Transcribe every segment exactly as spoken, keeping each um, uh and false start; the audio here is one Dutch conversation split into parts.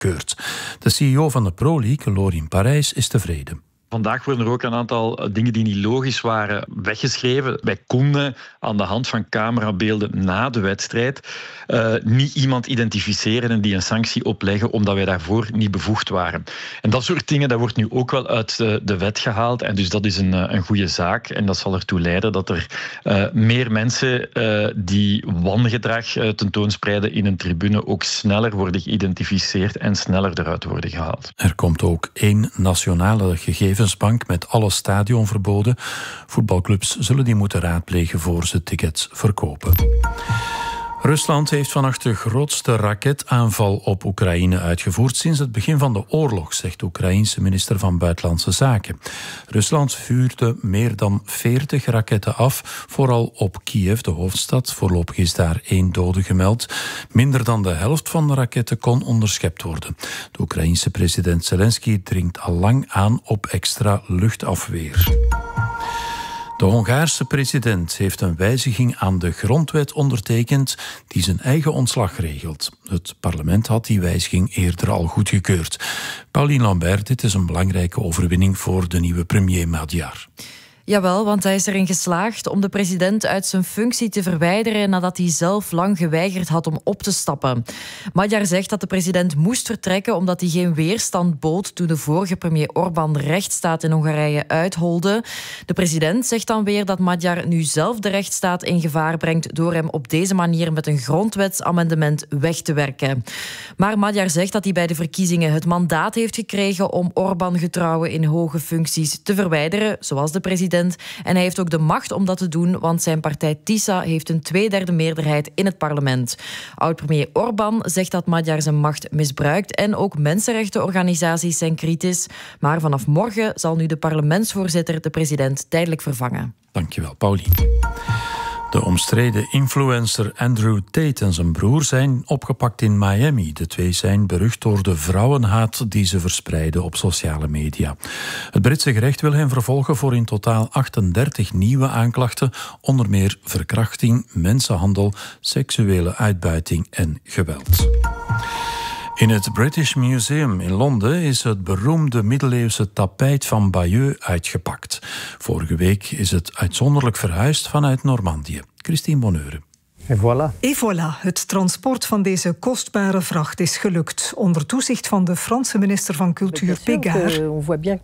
goedgekeurd. De C E O van de Pro League, Lorin Parijs, is tevreden. Vandaag worden er ook een aantal dingen die niet logisch waren weggeschreven. Wij konden aan de hand van camerabeelden na de wedstrijd uh, niet iemand identificeren en die een sanctie opleggen omdat wij daarvoor niet bevoegd waren. En dat soort dingen, dat wordt nu ook wel uit de, de wet gehaald. En dus dat is een, een goede zaak. En dat zal ertoe leiden dat er uh, meer mensen uh, die wangedrag uh, tentoonspreiden in een tribune ook sneller worden geïdentificeerd en sneller eruit worden gehaald. Er komt ook één nationale gegevensbank met alle stadionverboden. Voetbalclubs zullen die moeten raadplegen voor ze tickets verkopen. Rusland heeft vannacht de grootste raketaanval op Oekraïne uitgevoerd sinds het begin van de oorlog, zegt de Oekraïense minister van Buitenlandse Zaken. Rusland vuurde meer dan veertig raketten af, vooral op Kiev, de hoofdstad. Voorlopig is daar één dode gemeld. Minder dan de helft van de raketten kon onderschept worden. De Oekraïense president Zelensky dringt al lang aan op extra luchtafweer. De Hongaarse president heeft een wijziging aan de grondwet ondertekend die zijn eigen ontslag regelt. Het parlement had die wijziging eerder al goedgekeurd. Pauline Lambert, dit is een belangrijke overwinning voor de nieuwe premier Magyar. Jawel, want hij is erin geslaagd om de president uit zijn functie te verwijderen nadat hij zelf lang geweigerd had om op te stappen. Magyar zegt dat de president moest vertrekken omdat hij geen weerstand bood toen de vorige premier Orbán de rechtsstaat in Hongarije uitholde. De president zegt dan weer dat Magyar nu zelf de rechtsstaat in gevaar brengt door hem op deze manier met een grondwetsamendement weg te werken. Maar Magyar zegt dat hij bij de verkiezingen het mandaat heeft gekregen om Orbán-getrouwen in hoge functies te verwijderen, zoals de president. En hij heeft ook de macht om dat te doen, want zijn partij TISA heeft een tweederde meerderheid in het parlement. Oud-premier Orbán zegt dat Magyar zijn macht misbruikt en ook mensenrechtenorganisaties zijn kritisch. Maar vanaf morgen zal nu de parlementsvoorzitter de president tijdelijk vervangen. Dankjewel, Pauline. De omstreden influencer Andrew Tate en zijn broer zijn opgepakt in Miami. De twee zijn berucht door de vrouwenhaat die ze verspreiden op sociale media. Het Britse gerecht wil hen vervolgen voor in totaal achtendertig nieuwe aanklachten, onder meer verkrachting, mensenhandel, seksuele uitbuiting en geweld. In het British Museum in Londen is het beroemde middeleeuwse tapijt van Bayeux uitgepakt. Vorige week is het uitzonderlijk verhuisd vanuit Normandië. Christine Bonheure. Et voilà. Et voilà, het transport van deze kostbare vracht is gelukt. Onder toezicht van de Franse minister van Cultuur Pégard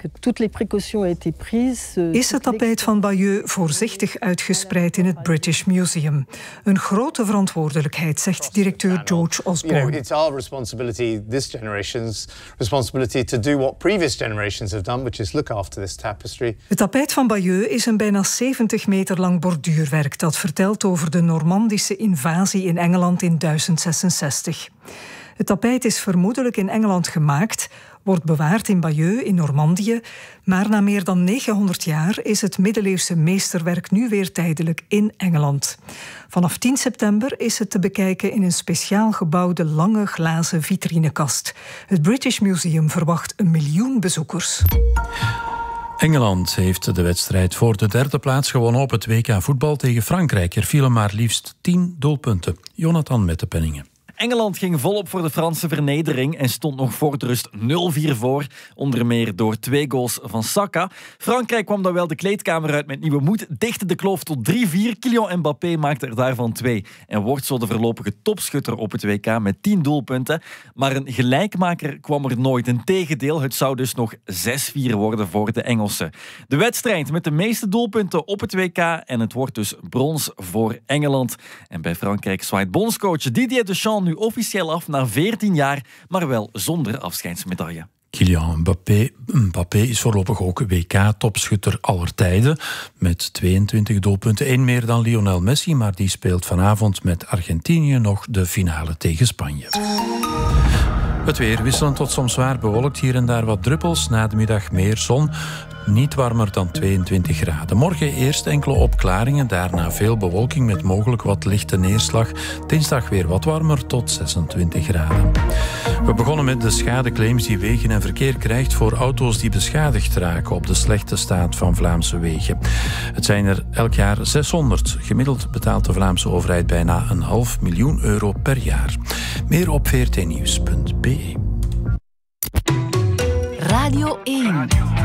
is het tapijt van Bayeux voorzichtig uitgespreid in het British Museum. Een grote verantwoordelijkheid, zegt directeur George Osborne. It's our responsibility, this generation's responsibility, to do what previous generations have done, which is look after this tapestry. Het tapijt van Bayeux is een bijna zeventig meter lang borduurwerk dat vertelt over de Normandische invasie in Engeland in duizend zesenzestig. Het tapijt is vermoedelijk in Engeland gemaakt, wordt bewaard in Bayeux in Normandië, maar na meer dan negenhonderd jaar is het middeleeuwse meesterwerk nu weer tijdelijk in Engeland. Vanaf tien september is het te bekijken in een speciaal gebouwde lange glazen vitrinekast. Het British Museum verwacht een miljoen bezoekers. Engeland heeft de wedstrijd voor de derde plaats gewonnen op het W K voetbal tegen Frankrijk. Er vielen maar liefst tien doelpunten. Jonathan met de penningen. Engeland ging volop voor de Franse vernedering en stond nog voor de rust nul vier voor. Onder meer door twee goals van Saka. Frankrijk kwam dan wel de kleedkamer uit met nieuwe moed, dichtte de kloof tot drie vier. Kylian Mbappé maakte er daarvan twee en wordt zo de voorlopige topschutter op het W K met tien doelpunten. Maar een gelijkmaker kwam er nooit. Integendeel, het zou dus nog zes vier worden voor de Engelsen. De wedstrijd met de meeste doelpunten op het W K en het wordt dus brons voor Engeland. En bij Frankrijk zwaait bondscoach Didier Deschamps nu officieel af na veertien jaar, maar wel zonder afscheidsmedaille. Kylian Mbappé, Mbappé is voorlopig ook W K-topschutter aller tijden. Met tweeëntwintig doelpunten, één meer dan Lionel Messi, maar die speelt vanavond met Argentinië nog de finale tegen Spanje. Het weer wisselend tot soms zwaar bewolkt, hier en daar wat druppels. Na de middag meer zon. Niet warmer dan tweeëntwintig graden. Morgen eerst enkele opklaringen, daarna veel bewolking met mogelijk wat lichte neerslag. Dinsdag weer wat warmer tot zesentwintig graden. We begonnen met de schadeclaims die Wegen en Verkeer krijgt voor auto's die beschadigd raken op de slechte staat van Vlaamse wegen. Het zijn er elk jaar zeshonderd. Gemiddeld betaalt de Vlaamse overheid bijna een half miljoen euro per jaar. Meer op v r t nieuws punt b e. Radio één.